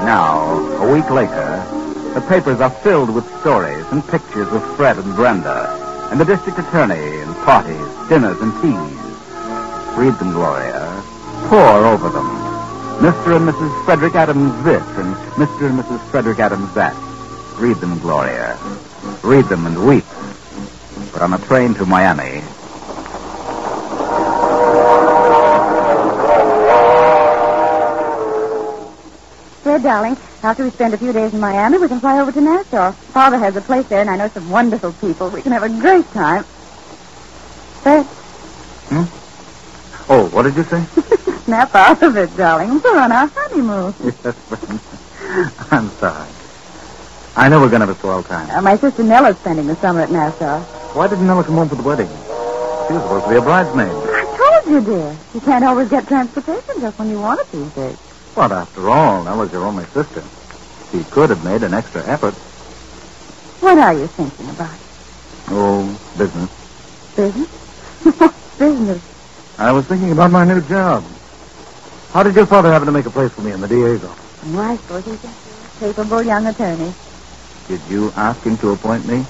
Now, a week later, the papers are filled with stories and pictures of Fred and Brenda, and the district attorney, and parties, dinners, and teas. Read them, Gloria. Pore over them. Mr. and Mrs. Frederick Adams this, and Mr. and Mrs. Frederick Adams that. Read them, Gloria. Read them and weep. But on a train to Miami... Fred, darling, after we spend a few days in Miami, we can fly over to Nassau. Father has a place there, and I know some wonderful people. We can have a great time. Fred? Oh, what did you say? Snap out of it, darling. We're on our honeymoon. Yes, Brenda. I'm sorry. I know we're going to have a swell time. My sister Nella's spending the summer at Nassau. Why didn't Nella come home for the wedding? She was supposed to be a bridesmaid. I told you, dear. You can't always get transportation just when you want it these days. But after all, Nella's your only sister. She could have made an extra effort. What are you thinking about? Oh, business. Business? Business. I was thinking about my new job. How did your father happen to make a place for me in the DA's office? Well, I suppose he's a capable young attorney. Did you ask him to appoint me?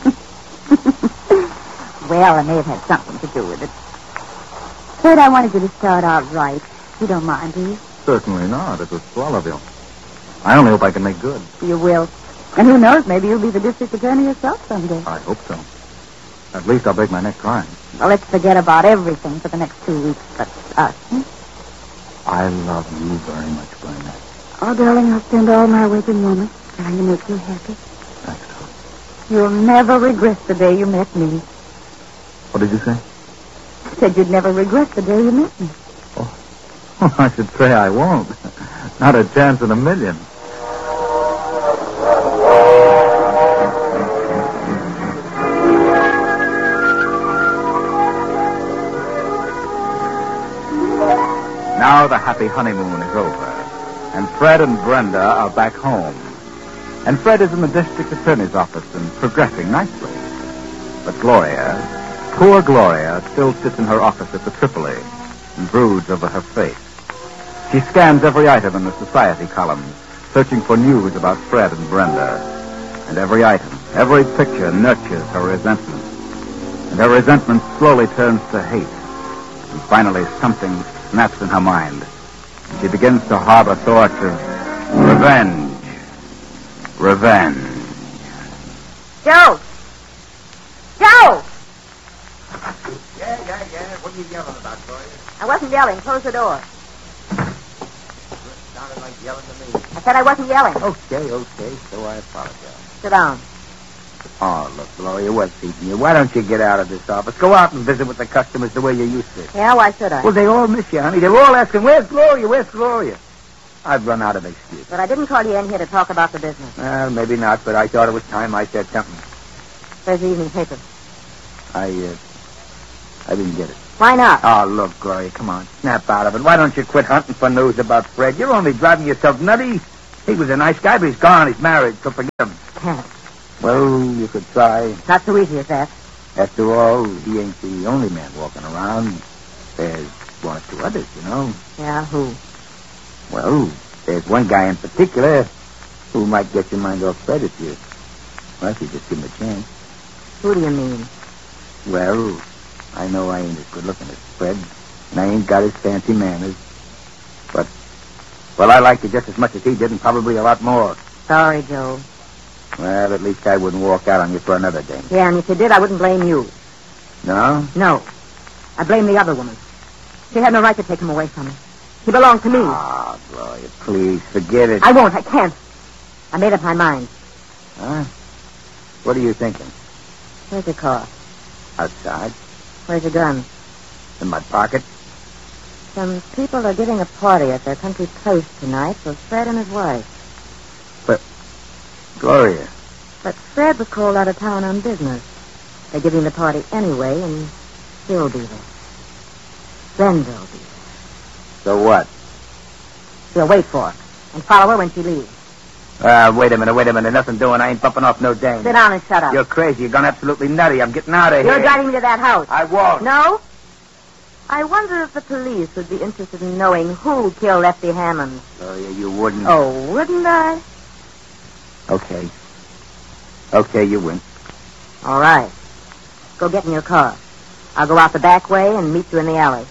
Well, it may have had something to do with it. Fred, I wanted you to start out right. You don't mind, do you? Certainly not. It was swell of you. I only hope I can make good. You will. And who knows, maybe you'll be the district attorney yourself someday. I hope so. At least I'll break my neck trying. Well, let's forget about everything for the next 2 weeks but us. I love you very much, Brenda. Oh, darling, I'll spend all my waking moments trying to make you happy. Thanks, Tom. You'll never regret the day you met me. What did you say? I said you'd never regret the day you met me. Oh, I should say I won't. Not a chance in a million. Now the happy honeymoon is over, and Fred and Brenda are back home. And Fred is in the district attorney's office and progressing nicely. But Gloria, poor Gloria, still sits in her office at the Tripoli and broods over her face. She scans every item in the society columns, searching for news about Fred and Brenda. And every item, every picture nurtures her resentment. And her resentment slowly turns to hate. And finally something snaps in her mind. She begins to harbor thoughts of revenge. Revenge. Joe! Joe! Yeah. What are you yelling about, Gloria? I wasn't yelling. Close the door. Sounded like yelling to me. I said I wasn't yelling. Okay. So I apologize. Sit down. Oh, look, Gloria, what's eating you? Why don't you get out of this office? Go out and visit with the customers the way you used to. Yeah, why should I? Well, they all miss you, honey. They're all asking, where's Gloria? Where's Gloria? I've run out of excuses. But I didn't call you in here to talk about the business. Well, maybe not, but I thought it was time I said something. Where's the evening paper? I didn't get it. Why not? Oh, look, Gloria, come on. Snap out of it. Why don't you quit hunting for news about Fred? You're only driving yourself nutty. He was a nice guy, but he's gone. He's married, so forget him. Can't. Well, you could try. Not so easy as that. After all, he ain't the only man walking around. There's one or two others, you know. Yeah, who? Well, there's one guy in particular who might get your mind off Fred if you just give him a chance. Who do you mean? Well, I know I ain't as good looking as Fred, and I ain't got his fancy manners. But, well, I like you just as much as he did, and probably a lot more. Sorry, Joe. Well, at least I wouldn't walk out on you for another day. Yeah, and if you did, I wouldn't blame you. No? No. I blame the other woman. She had no right to take him away from me. He belonged to me. Ah, Gloria, please, forget it. I won't. I can't. I made up my mind. Huh? What are you thinking? Where's your car? Outside. Where's your gun? In my pocket. Some people are giving a party at their country place tonight for Fred and his wife. Gloria. But Fred was called out of town on business. They're giving the party anyway, and he'll be there. Brenville will be there. So what? We'll wait for her and follow her when she leaves. Wait a minute. Nothing doing. I ain't bumping off no dame. Sit down and shut up. You're crazy. You're gone absolutely nutty. I'm getting out of here. You're driving me to that house. I won't. No? I wonder if the police would be interested in knowing who killed Lefty Hammond. Gloria, you wouldn't. Oh, wouldn't I? Okay. Okay, you win. All right. Go get in your car. I'll go out the back way and meet you in the alley.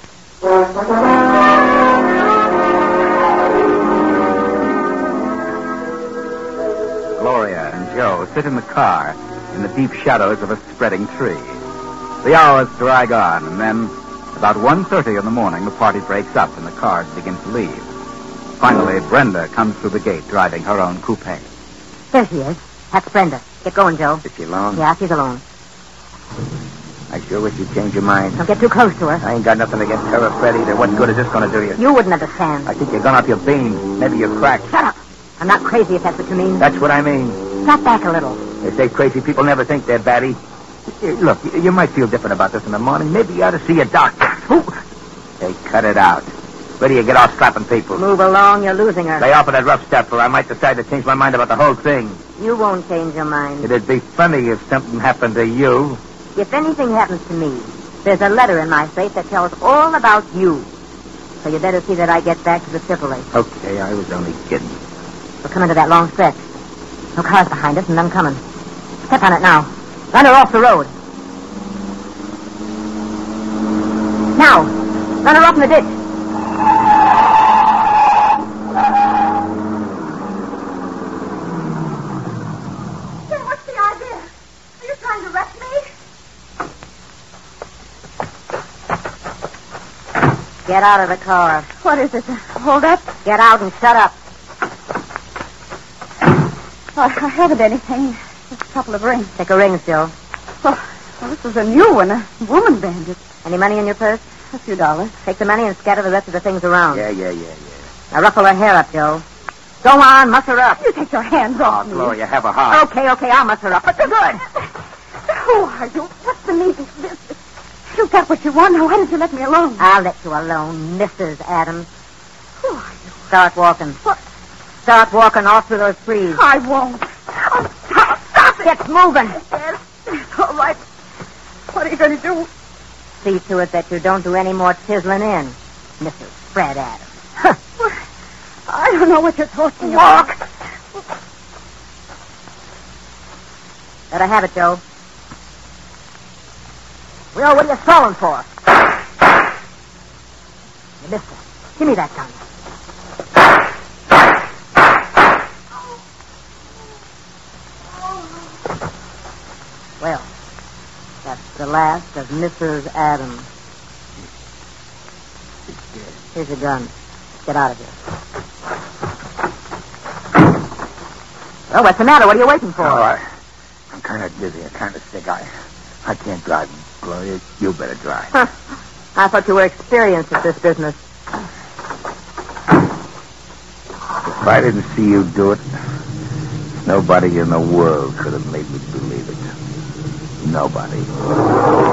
Gloria and Joe sit in the car in the deep shadows of a spreading tree. The hours drag on, and then, about 1:30 in the morning, the party breaks up and the cars begin to leave. Finally, Brenda comes through the gate driving her own coupe. There she is. That's Brenda. Get going, Joe. Is she alone? Yeah, she's alone. I sure wish you'd change your mind. Don't get too close to her. I ain't got nothing against her or Fred either. What good is this going to do you? You wouldn't understand. I think you're gone off your bean. Maybe you're cracked. Shut up. I'm not crazy, if that's what you mean. That's what I mean. Stop back a little. They say crazy people never think they're batty. Look, you might feel different about this in the morning. Maybe you ought to see a doctor. Hey, cut it out. Where do you get off slapping people? Move along, you're losing her. Lay off of that rough step, or I might decide to change my mind about the whole thing. You won't change your mind. It'd be funny if something happened to you. If anything happens to me, there's a letter in my safe that tells all about you. So you better see that I get back to the AAA. Okay, I was only kidding. We're coming to that long stretch. No cars behind us and none coming. Step on it now. Run her off the road. Now, run her off in the ditch. Then what's the idea? Are you trying to wreck me? Get out of the car. What is it? Hold up? Get out and shut up. Oh, I haven't anything. Just a couple of rings. Take her rings, Joe. Well, this is a new one, a woman bandit. Any money in your purse? A few dollars. Take the money and scatter the rest of the things around. Yeah. Now ruffle her hair up, Joe. Go on, muss her up. You take your hands off me. Gloria, have a heart. Okay, I'll muss her up. But they're good. Who are you? What's the meaning of this? You got what you want. Now, why didn't you let me alone? I'll let you alone, Mrs. Adams. Who are you? Start walking. What? Start walking off through those trees. I won't. Oh, stop it. Get moving. Yes, all right. What are you going to do? See to it that you don't do any more chiseling in, Mrs. Fred Adams. I don't know what you're talking about. Walk. Better have it, Joe. Well, what are you stalling for? You missed it. Give me that gun. Well, that's the last of Mrs. Adams. Here's your gun. Get out of here. Well, what's the matter? What are you waiting for? Oh, I'm kind of dizzy. I'm kind of sick. I can't drive, Gloria. You better drive. Huh. I thought you were experienced at this business. If I didn't see you do it, nobody in the world could have made me believe it. Nobody.